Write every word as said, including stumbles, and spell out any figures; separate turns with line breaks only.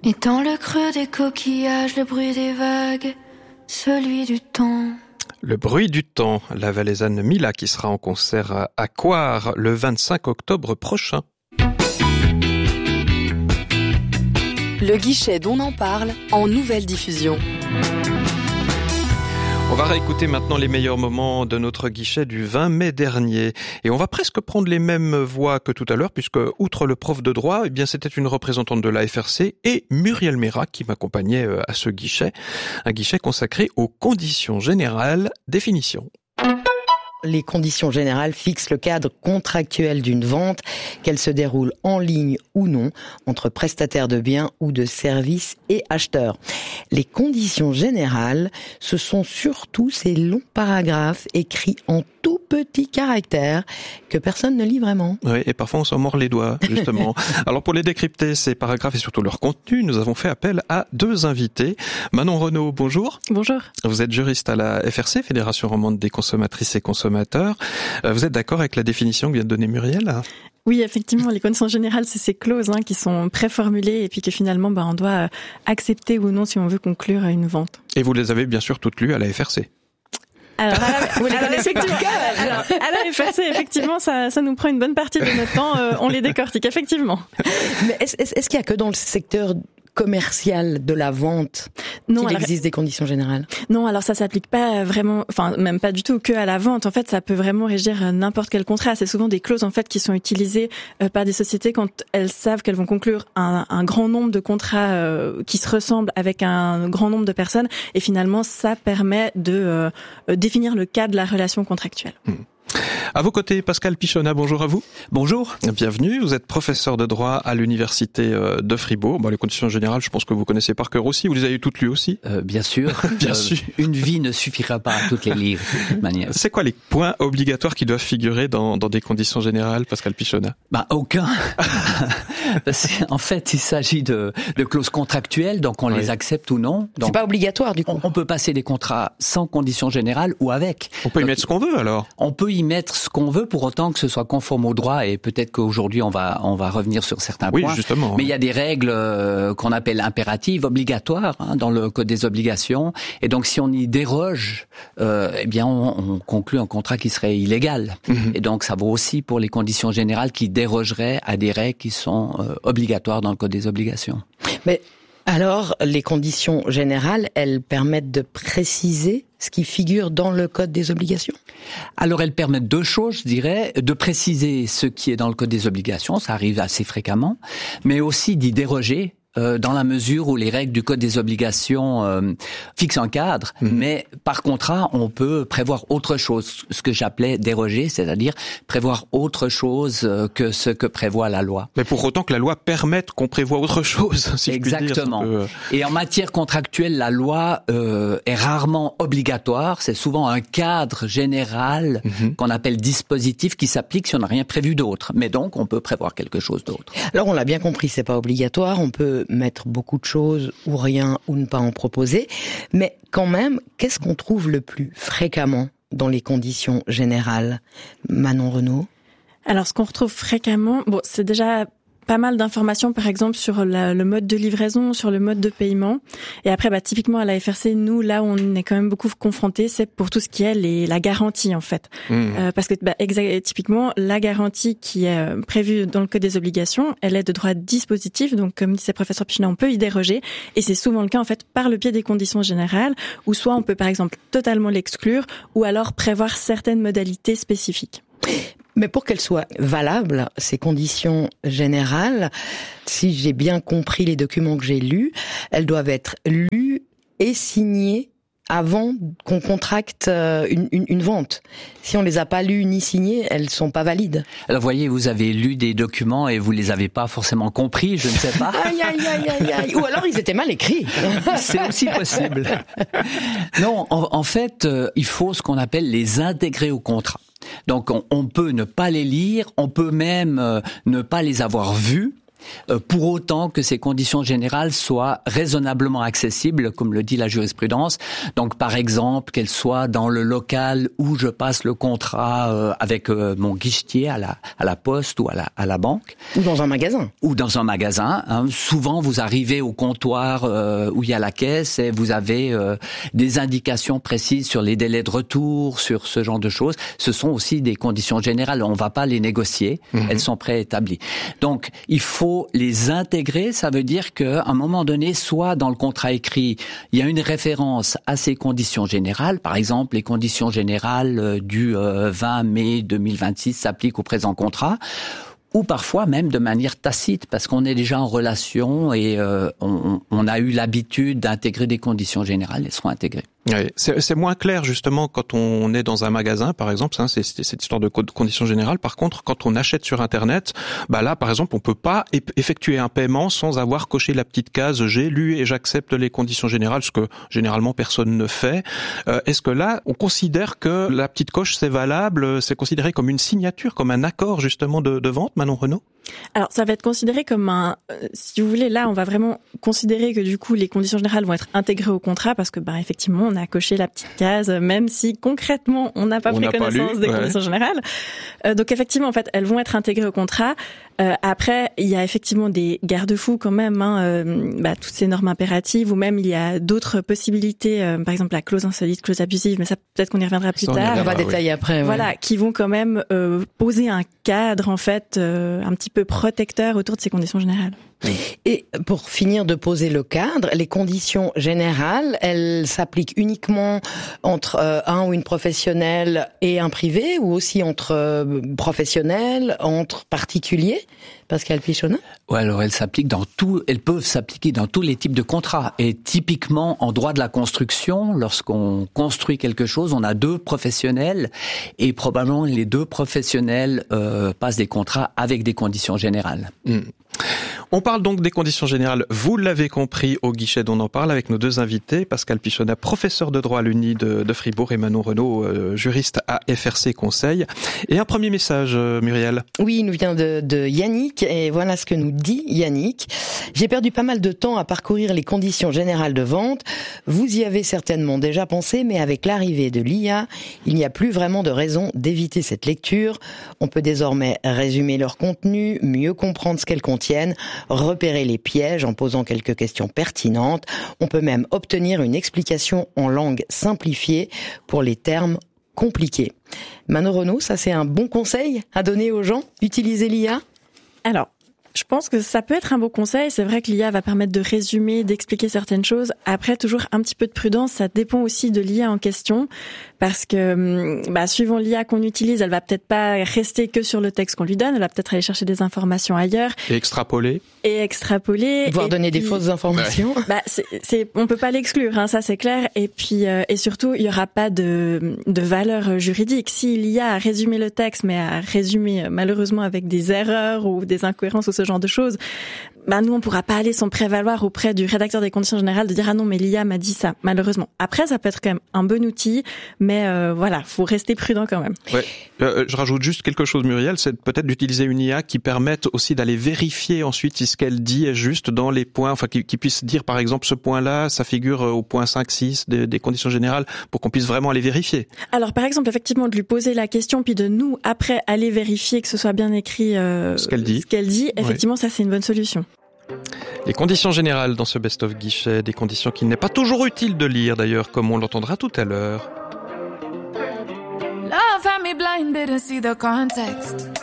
Et dans le creux des coquillages, le bruit des vagues, celui du temps.
Le bruit du temps, la valaisanne Mila qui sera en concert à Coire le vingt-cinq octobre prochain.
Le guichet d'On en parle en nouvelle diffusion.
On va réécouter maintenant les meilleurs moments de notre guichet du vingt mai dernier. Et on va presque prendre les mêmes voix que tout à l'heure, puisque, outre le prof de droit, eh bien, c'était une représentante de la F R C et Muriel Méra qui m'accompagnait à ce guichet. Un guichet consacré aux conditions générales. Définition.
Les conditions générales fixent le cadre contractuel d'une vente, qu'elle se déroule en ligne ou non, entre prestataires de biens ou de services et acheteurs. Les conditions générales, ce sont surtout ces longs paragraphes écrits en tout petits caractères que personne ne lit vraiment.
Oui, et parfois on s'en mord les doigts, justement. Alors pour les décrypter, ces paragraphes et surtout leur contenu, nous avons fait appel à deux invités. Manon Renaud, bonjour.
Bonjour. Vous
êtes juriste à la F R C, Fédération romande des consommatrices et consommateurs. Vous êtes d'accord avec la définition que vient de donner Muriel ?
Oui, effectivement, les conditions générales, c'est ces clauses hein, qui sont préformulées et puis que finalement, bah, on doit accepter ou non si on veut conclure une vente.
Et vous les avez bien sûr toutes lues à la F R C ?
Alors, à la, vous les connaissez par cœur. Alors, à la F R C, effectivement, ça, ça nous prend une bonne partie de notre temps. Euh, on les décortique, effectivement.
Mais est-ce, est-ce qu'il y a que dans le secteur commercial de la vente
non,
qu'il
alors,
existe des conditions générales?
Non, alors ça s'applique pas vraiment, enfin même pas du tout que à la vente. En fait, ça peut vraiment régir n'importe quel contrat. C'est souvent des clauses en fait qui sont utilisées euh, par des sociétés quand elles savent qu'elles vont conclure un, un grand nombre de contrats euh, qui se ressemblent avec un grand nombre de personnes. Et finalement, ça permet de euh, définir le cadre de la relation contractuelle.
Mmh. À vos côtés, Pascal Pichonna, bonjour à vous.
Bonjour.
Bienvenue, vous êtes professeur de droit à l'université de Fribourg. Bon, les conditions générales, je pense que vous connaissez par cœur aussi, vous les avez toutes lues aussi
euh, Bien sûr.
Bien
euh, sûr. Une vie ne suffira pas à toutes les lire, de toute manière.
C'est quoi les points obligatoires qui doivent figurer dans, dans des conditions générales, Pascal Pichonna ?
Bah, aucun. En fait, il s'agit de, de clauses contractuelles, donc on oui. les accepte ou non. Donc,
c'est pas obligatoire, du coup.
On, on peut passer des contrats sans conditions générales ou avec.
On peut
donc,
y mettre ce qu'on veut, alors ?
On peut y mettre ce qu'on veut pour autant que ce soit conforme au droit, et peut-être qu'aujourd'hui on va on va revenir sur certains
oui,
points.
Oui, justement.
Mais il y a des règles euh, qu'on appelle impératives, obligatoires hein, dans le code des obligations, et donc si on y déroge, euh, eh bien on, on conclut un contrat qui serait illégal. Mm-hmm. Et donc ça vaut aussi pour les conditions générales qui dérogeraient à des règles qui sont euh, obligatoires dans le code des obligations.
Mais alors, les conditions générales, elles permettent de préciser ce qui figure dans le code des obligations ?
Alors, elles permettent deux choses, je dirais, de préciser ce qui est dans le code des obligations, ça arrive assez fréquemment, mais aussi d'y déroger, euh, dans la mesure où les règles du code des obligations euh, fixent un cadre, mmh. mais par contrat, on peut prévoir autre chose, ce que j'appelais déroger, c'est-à-dire prévoir autre chose que ce que prévoit la loi.
Mais pour autant que la loi permette qu'on prévoie autre chose, si
Exactement.
Je puis dire, peut...
Et en matière contractuelle, la loi euh, est rarement obligatoire, c'est souvent un cadre général mmh. qu'on appelle dispositif qui s'applique si on n'a rien prévu d'autre. Mais donc, on peut prévoir quelque chose d'autre.
Alors, on l'a bien compris, c'est pas obligatoire, on peut mettre beaucoup de choses ou rien ou ne pas en proposer, mais quand même, qu'est-ce qu'on trouve le plus fréquemment dans les conditions générales, Manon Renaud ?
Alors, ce qu'on retrouve fréquemment, bon, c'est déjà pas mal d'informations, par exemple, sur la, le mode de livraison, sur le mode de paiement. Et après, bah, typiquement, à la F R C, nous, là où on est quand même beaucoup confrontés, c'est pour tout ce qui est les, la garantie, en fait. Mmh. Euh, parce que, bah, exa- typiquement, la garantie qui est euh, prévue dans le Code des obligations, elle est de droit dispositif. Donc, comme disait professeur Pichonna, on peut y déroger. Et c'est souvent le cas, en fait, par le biais des conditions générales, où soit on peut, par exemple, totalement l'exclure, ou alors prévoir certaines modalités spécifiques.
Mais pour qu'elles soient valables, ces conditions générales, si j'ai bien compris les documents que j'ai lus, elles doivent être lues et signées avant qu'on contracte une, une, une vente. Si on les a pas lues ni signées, elles sont pas valides.
Alors voyez, vous avez lu des documents et vous les avez pas forcément compris, je ne sais pas.
Aïe, aïe, aïe, aïe, aïe. Ou alors ils étaient mal écrits.
C'est aussi possible. Non, en, en fait, euh, il faut ce qu'on appelle les intégrer au contrat. Donc on, on peut ne pas les lire, on peut même euh, ne pas les avoir vus, euh, pour autant que ces conditions générales soient raisonnablement accessibles, comme le dit la jurisprudence. Donc, par exemple, qu'elles soient dans le local où je passe le contrat euh, avec euh, mon guichetier à la, à la poste ou à la, à la banque.
Ou dans un magasin.
Ou dans un magasin. Hein. Souvent, vous arrivez au comptoir euh, où il y a la caisse et vous avez euh, des indications précises sur les délais de retour, sur ce genre de choses. Ce sont aussi des conditions générales. On ne va pas les négocier. Mmh. Elles sont préétablies. Donc, il faut les intégrer. Ça veut dire qu'à un moment donné, soit dans le contrat écrit, il y a une référence à ces conditions générales. Par exemple, les conditions générales du euh, vingt mai deux mille vingt-six s'appliquent au présent contrat. Ou parfois même de manière tacite, parce qu'on est déjà en relation et euh, on, on a eu l'habitude d'intégrer des conditions générales, elles seront intégrées.
Oui, c'est, c'est moins clair justement quand on est dans un magasin, par exemple, ça, c'est, c'est cette histoire de conditions générales. Par contre, quand on achète sur Internet, bah là, par exemple, on peut pas effectuer un paiement sans avoir coché la petite case « J'ai lu et j'accepte les conditions générales », ce que généralement personne ne fait. Euh, est-ce que là, on considère que la petite coche, c'est valable, c'est considéré comme une signature, comme un accord justement de, de vente, Manon Renaud ?
Alors, ça va être considéré comme un, euh, si vous voulez, là, on va vraiment considérer que du coup, les conditions générales vont être intégrées au contrat parce que, bah, effectivement, on a coché la petite case, même si concrètement, on n'a pas on pris connaissance pas lu, des ouais. conditions générales. Euh, donc, effectivement, en fait, elles vont être intégrées au contrat. Euh, après, il y a effectivement des garde-fous quand même, hein, euh, bah, toutes ces normes impératives, ou même il y a d'autres possibilités, euh, par exemple la clause insolite, clause abusive, mais ça peut-être qu'on y reviendra plus ça, tard.
On va détailler oui. après.
Voilà,
ouais.
qui vont quand même euh, poser un cadre en fait, euh, un petit peu protecteur autour de ces conditions générales.
Et pour finir de poser le cadre, les conditions générales, elles s'appliquent uniquement entre euh, un ou une professionnelle et un privé, ou aussi entre euh, professionnels, entre particuliers, Pascal Pichonnet ?
Ouais, alors elles s'appliquent dans tout, elles peuvent s'appliquer dans tous les types de contrats. Et typiquement, en droit de la construction, lorsqu'on construit quelque chose, on a deux professionnels et probablement les deux professionnels euh, passent des contrats avec des conditions générales.
Mmh. On parle donc des conditions générales, vous l'avez compris, au guichet dont on en parle avec nos deux invités, Pascal Pichonnet, professeur de droit à l'Uni de, de Fribourg, et Manon Renaud, euh, juriste à F R C Conseil. Et un premier message, euh, Muriel.
Oui, il nous vient de, de Yannick, et voilà ce que nous dit Yannick. J'ai perdu pas mal de temps à parcourir les conditions générales de vente. Vous y avez certainement déjà pensé, mais avec l'arrivée de l'I A, il n'y a plus vraiment de raison d'éviter cette lecture. On peut désormais résumer leur contenu, mieux comprendre ce qu'elles contiennent, repérer les pièges en posant quelques questions pertinentes. On peut même obtenir une explication en langue simplifiée pour les termes compliqués. Manon Renaud, ça c'est un bon conseil à donner aux gens, utiliser l'I A ?
Alors, je pense que ça peut être un bon conseil. C'est vrai que l'I A va permettre de résumer, d'expliquer certaines choses. Après, toujours un petit peu de prudence. Ça dépend aussi de l'I A en question. Parce que, bah, suivant l'I A qu'on utilise, elle va peut-être pas rester que sur le texte qu'on lui donne. Elle va peut-être aller chercher des informations ailleurs.
Et extrapoler.
Et extrapoler.
Voire
et
donner
puis,
des fausses informations.
Bah, c'est, c'est, on peut pas l'exclure, hein, ça c'est clair. Et puis, euh, et surtout, il y aura pas de, de valeur juridique. Si l'I A a résumé le texte, mais a résumé malheureusement avec des erreurs ou des incohérences ou ce genre de choses, bah, nous, on pourra pas aller s'en prévaloir auprès du rédacteur des conditions générales de dire, ah non, mais l'I A m'a dit ça, malheureusement. Après, ça peut être quand même un bon outil, mais euh, voilà, faut rester prudent quand même.
Ouais. Euh, je rajoute juste quelque chose, Muriel, c'est peut-être d'utiliser une I A qui permette aussi d'aller vérifier ensuite si ce qu'elle dit est juste dans les points, enfin, qui, qui puisse dire, par exemple, ce point-là, ça figure au point cinq six des, des conditions générales, pour qu'on puisse vraiment aller vérifier.
Alors, par exemple, effectivement, de lui poser la question, puis de nous, après, aller vérifier que ce soit bien écrit euh,
ce qu'elle dit.
Ce qu'elle dit, effectivement, ouais. Ça, c'est une bonne solution.
Les conditions générales dans ce best-of guichet, des conditions qu'il n'est pas toujours utile de lire d'ailleurs, comme on l'entendra tout à l'heure.
Love had me blind, didn't see the context.